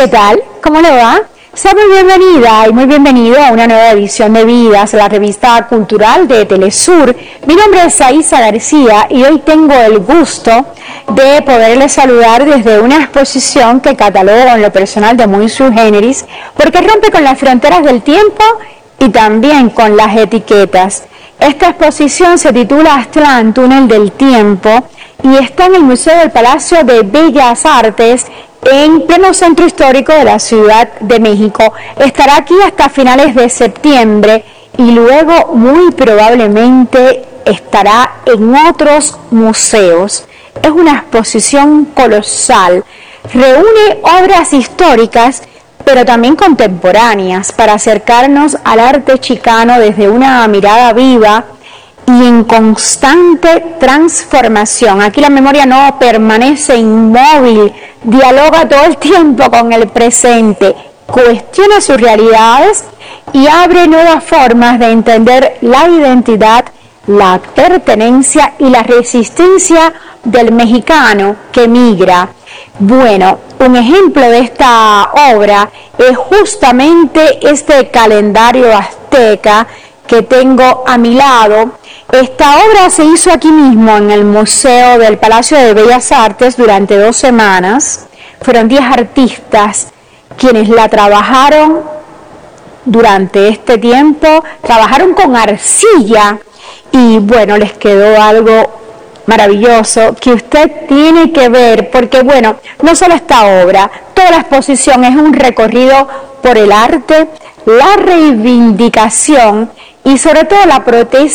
¿qué tal? ¿Cómo le va? Sea muy bienvenida y muy bienvenido a una nueva edición de Vidas, la revista cultural de Telesur. Mi nombre es Aisa García y hoy tengo el gusto de poderles saludar desde una exposición que catalogo en lo personal de muy sui generis, porque rompe con las fronteras del tiempo y también con las etiquetas. Esta exposición se titula Aztlán, Túnel del Tiempo, y está en el Museo del Palacio de Bellas Artes, en pleno centro histórico de la Ciudad de México. Estará aquí hasta finales de septiembre y luego muy probablemente estará en otros museos. Es una exposición colosal, reúne obras históricas pero también contemporáneas para acercarnos al arte chicano desde una mirada viva y en constante transformación. Aquí la memoria no permanece inmóvil, dialoga todo el tiempo con el presente, cuestiona sus realidades y abre nuevas formas de entender la identidad, la pertenencia y la resistencia del mexicano que migra. Bueno, un ejemplo de esta obra es justamente este calendario azteca que tengo a mi lado. Esta obra se hizo aquí mismo en el Museo del Palacio de Bellas Artes durante 2 semanas. Fueron 10 artistas quienes la trabajaron durante este tiempo, trabajaron con arcilla y bueno, les quedó algo maravilloso que usted tiene que ver, porque bueno, no solo esta obra, toda la exposición es un recorrido por el arte, la reivindicación y sobre todo la protesta